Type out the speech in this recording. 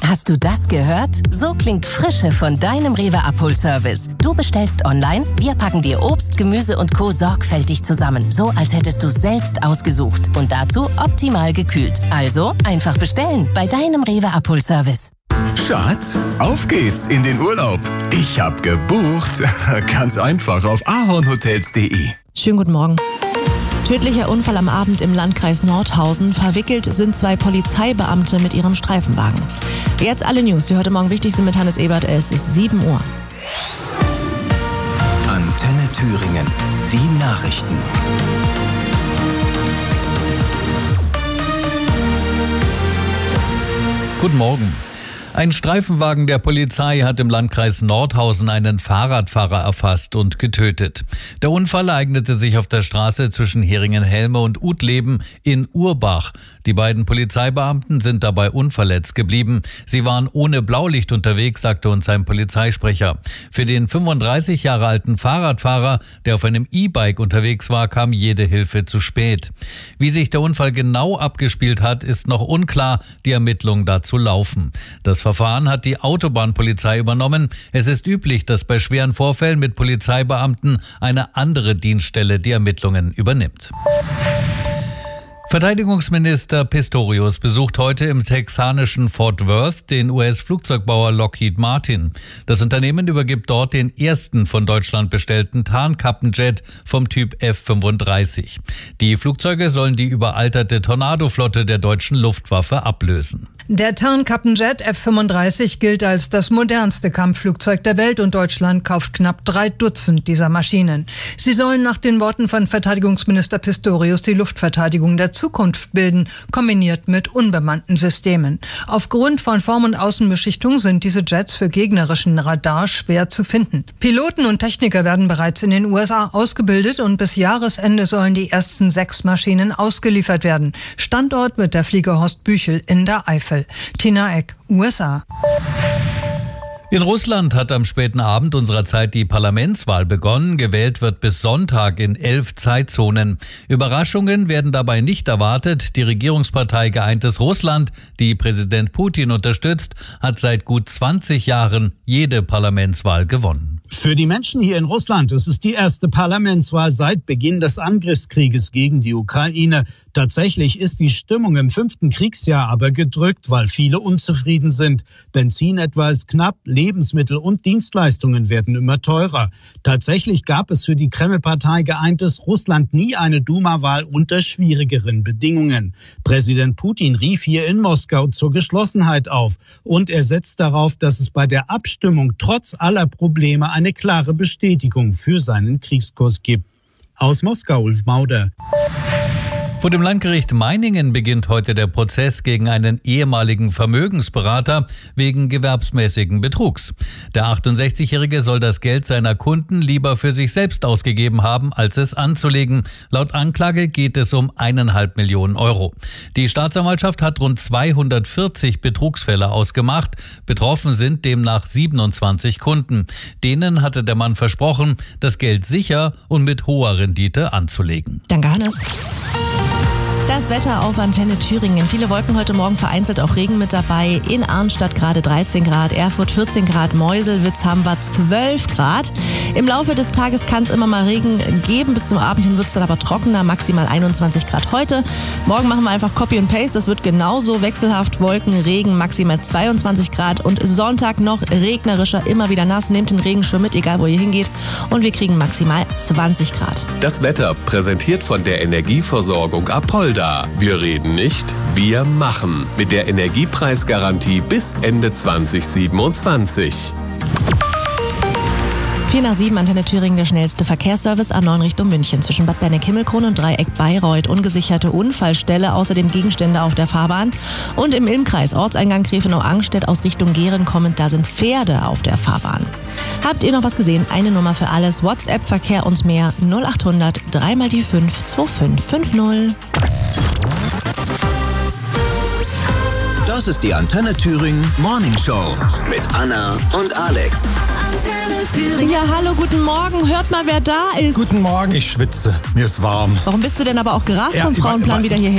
Hast du das gehört? So klingt Frische von deinem Rewe-Abholservice. Du bestellst online, wir packen dir Obst, Gemüse und Co. sorgfältig zusammen. So, als hättest du selbst ausgesucht. Und dazu optimal gekühlt. Also einfach bestellen bei deinem Rewe-Abholservice. Schatz, auf geht's in den Urlaub. Ich hab gebucht. Ganz einfach auf ahornhotels.de. Schönen guten Morgen. Tödlicher Unfall am Abend im Landkreis Nordhausen. Verwickelt sind 2 Polizeibeamte mit ihrem Streifenwagen. Jetzt alle News, die heute Morgen wichtig sind mit Hannes Ebert. Es ist 7 Uhr. Antenne Thüringen. Die Nachrichten. Guten Morgen. Ein Streifenwagen der Polizei hat im Landkreis Nordhausen einen Fahrradfahrer erfasst und getötet. Der Unfall ereignete sich auf der Straße zwischen Heringen-Helme und Utleben in Urbach. Die beiden Polizeibeamten sind dabei unverletzt geblieben. Sie waren ohne Blaulicht unterwegs, sagte uns ein Polizeisprecher. Für den 35 Jahre alten Fahrradfahrer, der auf einem E-Bike unterwegs war, kam jede Hilfe zu spät. Wie sich der Unfall genau abgespielt hat, ist noch unklar. Die Ermittlungen dazu laufen. Das Verfahren hat die Autobahnpolizei übernommen. Es ist üblich, dass bei schweren Vorfällen mit Polizeibeamten eine andere Dienststelle die Ermittlungen übernimmt. Verteidigungsminister Pistorius besucht heute im texanischen Fort Worth den US-Flugzeugbauer Lockheed Martin. Das Unternehmen übergibt dort den ersten von Deutschland bestellten Tarnkappenjet vom Typ F-35. Die Flugzeuge sollen die überalterte Tornado-Flotte der deutschen Luftwaffe ablösen. Der Tarnkappenjet F-35 gilt als das modernste Kampfflugzeug der Welt und Deutschland kauft knapp 3 Dutzend dieser Maschinen. Sie sollen nach den Worten von Verteidigungsminister Pistorius die Luftverteidigung der Zukunft bilden, kombiniert mit unbemannten Systemen. Aufgrund von Form- und Außenbeschichtung sind diese Jets für gegnerischen Radar schwer zu finden. Piloten und Techniker werden bereits in den USA ausgebildet und bis Jahresende sollen die ersten 6 Maschinen ausgeliefert werden. Standort wird der Flieger Horst Büchel in der Eifel. Tina Eck, USA. In Russland hat am späten Abend unserer Zeit die Parlamentswahl begonnen. Gewählt wird bis Sonntag in 11 Zeitzonen. Überraschungen werden dabei nicht erwartet. Die Regierungspartei Geeintes Russland, die Präsident Putin unterstützt, hat seit gut 20 Jahren jede Parlamentswahl gewonnen. Für die Menschen hier in Russland ist es die erste Parlamentswahl seit Beginn des Angriffskrieges gegen die Ukraine. Tatsächlich ist die Stimmung im 5. Kriegsjahr aber gedrückt, weil viele unzufrieden sind. Benzin etwa ist knapp, Lebensmittel und Dienstleistungen werden immer teurer. Tatsächlich gab es für die Kreml-Partei Geeintes Russland nie eine Duma-Wahl unter schwierigeren Bedingungen. Präsident Putin rief hier in Moskau zur Geschlossenheit auf und er setzt darauf, dass es bei der Abstimmung trotz aller Probleme eine klare Bestätigung für seinen Kriegskurs gibt. Aus Moskau, Ulf Mauder. Vor dem Landgericht Meiningen beginnt heute der Prozess gegen einen ehemaligen Vermögensberater wegen gewerbsmäßigen Betrugs. Der 68-Jährige soll das Geld seiner Kunden lieber für sich selbst ausgegeben haben, als es anzulegen. Laut Anklage geht es um 1,5 Millionen Euro. Die Staatsanwaltschaft hat rund 240 Betrugsfälle ausgemacht. Betroffen sind demnach 27 Kunden. Denen hatte der Mann versprochen, das Geld sicher und mit hoher Rendite anzulegen. Danke, Hannes. Das Wetter auf Antenne Thüringen. Viele Wolken heute Morgen, vereinzelt auch Regen mit dabei. In Arnstadt gerade 13 Grad, Erfurt 14 Grad, Meuselwitz haben wir 12 Grad. Im Laufe des Tages kann es immer mal Regen geben. Bis zum Abend hin wird es dann aber trockener, maximal 21 Grad heute. Morgen machen wir einfach Copy and Paste. Das wird genauso wechselhaft. Wolken, Regen, maximal 22 Grad. Und Sonntag noch regnerischer, immer wieder nass. Nehmt den Regenschirm mit, egal wo ihr hingeht. Und wir kriegen maximal 20 Grad. Das Wetter präsentiert von der Energieversorgung Apolda. Wir reden nicht, wir machen. Mit der Energiepreisgarantie bis Ende 2027. 4 nach 7, Antenne Thüringen, der schnellste Verkehrsservice A9 Richtung München. Zwischen Bad Berneck-Himmelkron und Dreieck Bayreuth. Ungesicherte Unfallstelle, außerdem Gegenstände auf der Fahrbahn. Und im Ilmkreis, Orteingang Gräfenau-Angstedt aus Richtung Gehren kommend, da sind Pferde auf der Fahrbahn. Habt ihr noch was gesehen? Eine Nummer für alles. WhatsApp, Verkehr und mehr 0800 3 die 5 2550. Das ist die Antenne Thüringen Morning Show mit Anna und Alex. Antenne Thüringen. Ja, hallo, guten Morgen. Hört mal, wer da ist. Guten Morgen, ich schwitze. Mir ist warm. Warum bist du denn aber auch gerast vom Frauenplan wieder hierher?